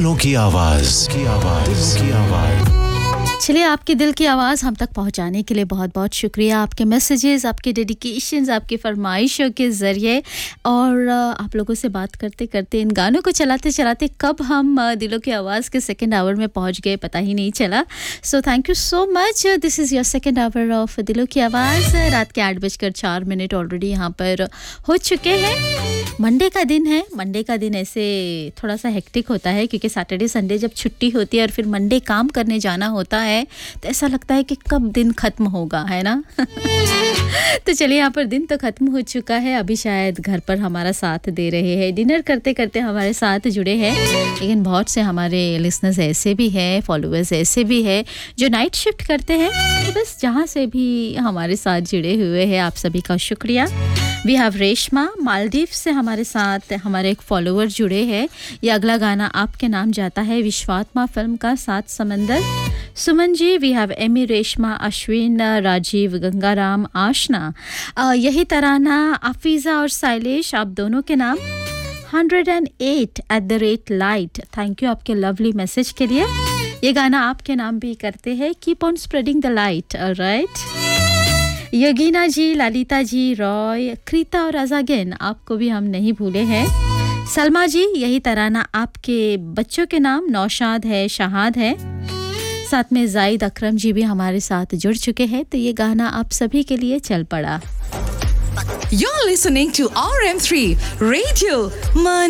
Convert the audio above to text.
दिलों की आवाज दिलों की आवाज। चलिए, आपके दिल की आवाज़ हम तक पहुंचाने के लिए बहुत-बहुत शुक्रिया। आपके मैसेजेस, आपके डेडिकेशंस, आपकी फरमाइशों के ज़रिए और आप लोगों से बात करते-करते, इन गानों को चलाते-चलाते कब हम दिलों की आवाज़ के सेकंड आवर में पहुंच गए पता ही नहीं चला। So thank you so much. This is your second hour of दिलों की आवाज़। रात के 8:04 ऑलरेडी यहाँ पर हो चुके हैं। मंडे का दिन है। मंडे का दिन ऐसे थोड़ा सा हेक्टिक होता है क्योंकि सैटरडे संडे जब छुट्टी होती है और फिर मंडे काम करने जाना होता है तो ऐसा लगता है कि कब दिन खत्म होगा, है ना? तो चलिए, यहाँ पर दिन तो खत्म हो चुका है। अभी शायद घर पर हमारा साथ दे रहे हैं, डिनर करते करते हमारे साथ जुड़े हैं, लेकिन बहुत से हमारे लिसनर्स ऐसे भी हैं, फॉलोअर्स ऐसे भी हैं जो नाइट शिफ्ट करते हैं। तो बस जहाँ से भी हमारे साथ जुड़े हुए हैं, आप सभी का शुक्रिया। वी हैव रेशमा मालदीव से हमारे साथ हमारे एक फॉलोअर जुड़े हैं। ये अगला गाना आपके नाम जाता है विश्वात्मा फिल्म का सात समंदर। Suman ji, we have Amy, Reshma, Ashwin, Rajiv, Gangaram, आशना, यही तराना, अफीज़ा और साइलेश, आप दोनों के नाम 108@light। थैंक यू आपके लवली मैसेज के लिए। ये गाना आपके नाम भी करते हैं। Keep on spreading the light. Alright, योगीना जी, ललिता जी, रॉय, क्रीता और अजागेन, आपको भी हम नहीं भूले हैं। सलमा जी, यही तराना आपके बच्चों के नाम नौशाद है, शहाद है, साथ में जाहिद अकरम जी भी हमारे साथ जुड़ चुके हैं। तो ये गाना आप सभी के लिए चल पड़ा। You're listening to RM3 Radio Man